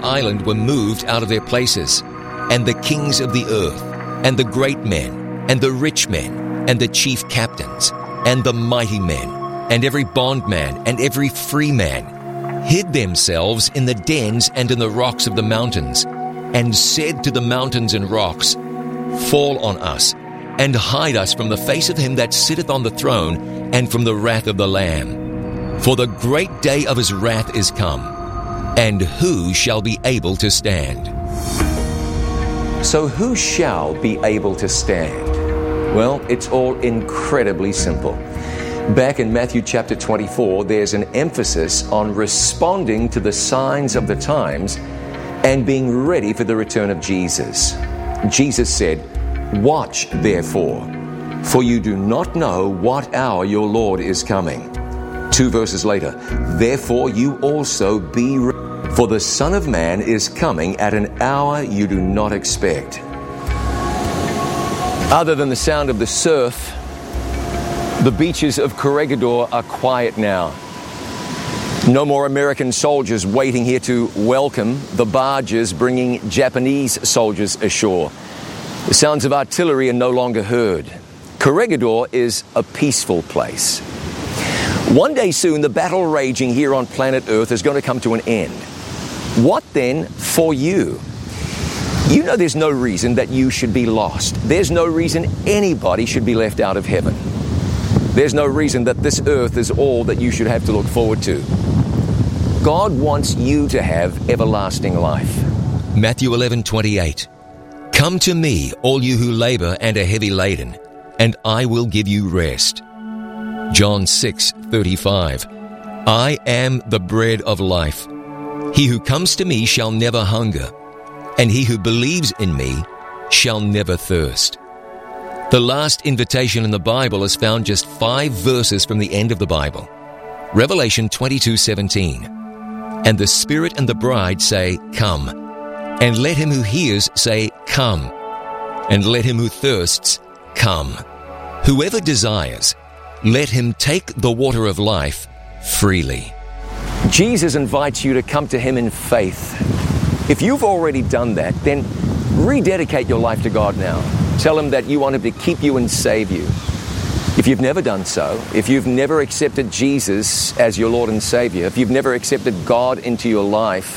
island were moved out of their places, and the kings of the earth, and the great men, and the rich men, and the chief captains, and the mighty men, and every bondman, and every free man, hid themselves in the dens and in the rocks of the mountains, and said to the mountains and rocks, Fall on us, and hide us from the face of him that sitteth on the throne, and from the wrath of the Lamb. For the great day of his wrath is come, and who shall be able to stand? So who shall be able to stand? Well, it's all incredibly simple. Back in Matthew chapter 24, there's an emphasis on responding to the signs of the times and being ready for the return of Jesus. Jesus said, Watch, therefore, for you do not know what hour your Lord is coming. 2 verses later, Therefore you also be ready, for the Son of Man is coming at an hour you do not expect. Other than the sound of the surf, the beaches of Corregidor are quiet now. No more American soldiers waiting here to welcome the barges bringing Japanese soldiers ashore. The sounds of artillery are no longer heard. Corregidor is a peaceful place. One day soon, the battle raging here on planet Earth is going to come to an end. What then for you? You know there's no reason that you should be lost. There's no reason anybody should be left out of heaven. There's no reason that this earth is all that you should have to look forward to. God wants you to have everlasting life. Matthew 11:28. Come to me, all you who labor and are heavy laden, and I will give you rest. John 6:35. I am the bread of life. He who comes to me shall never hunger, and he who believes in me shall never thirst. The last invitation in the Bible is found just 5 verses from the end of the Bible. Revelation 22:17. And the Spirit and the bride say, Come. And let him who hears say, Come. And let him who thirsts, come. Whoever desires, let him take the water of life freely. Jesus invites you to come to him in faith. If you've already done that, then rededicate your life to God now. Tell him that you want him to keep you and save you. If you've never done so, if you've never accepted Jesus as your Lord and Savior, if you've never accepted God into your life,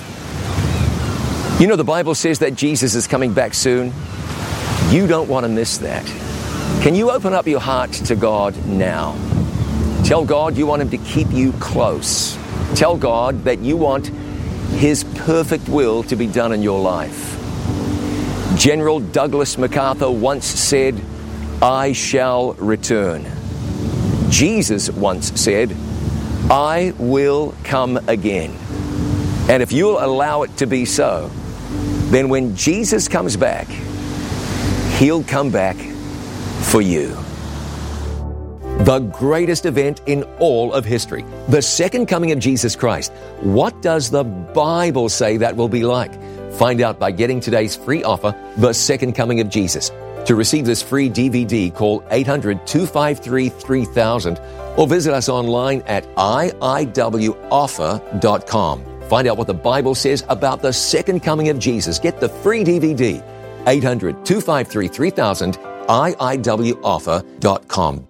you know the Bible says that Jesus is coming back soon. You don't want to miss that. Can you open up your heart to God now? Tell God you want him to keep you close. Tell God that you want his perfect will to be done in your life. General Douglas MacArthur once said, I shall return. Jesus once said, I will come again. And if you'll allow it to be so, then when Jesus comes back, he'll come back for you. The greatest event in all of history, the second coming of Jesus Christ. What does the Bible say that will be like? Find out by getting today's free offer, The Second Coming of Jesus. To receive this free DVD, call 800-253-3000 or visit us online at iiwoffer.com. Find out what the Bible says about the second coming of Jesus. Get the free DVD, 800-253-3000, iiwoffer.com.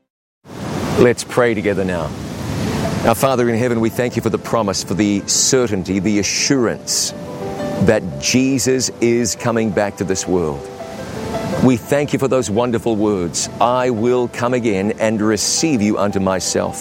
Let's pray together now. Our Father in heaven, we thank you for the promise, for the certainty, the assurance that Jesus is coming back to this world. We thank you for those wonderful words, I will come again and receive you unto myself.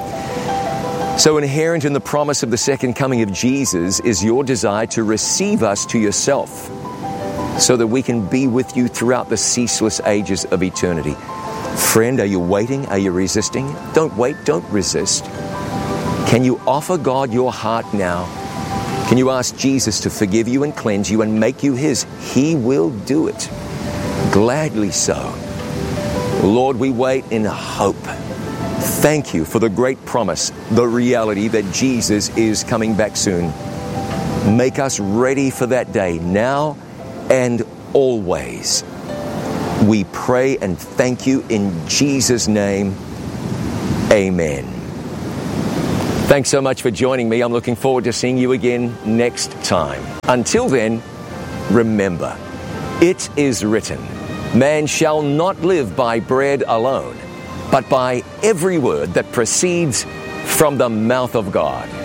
So inherent in the promise of the second coming of Jesus is your desire to receive us to yourself so that we can be with you throughout the ceaseless ages of eternity. Friend, are you waiting? Are you resisting? Don't wait, don't resist. Can you offer God your heart now? Can you ask Jesus to forgive you and cleanse you and make you his? He will do it. Gladly so. Lord, we wait in hope. Thank you for the great promise, the reality that Jesus is coming back soon. Make us ready for that day now and always. We pray and thank you in Jesus' name. Amen. Thanks so much for joining me. I'm looking forward to seeing you again next time. Until then, remember, it is written, man shall not live by bread alone, but by every word that proceeds from the mouth of God.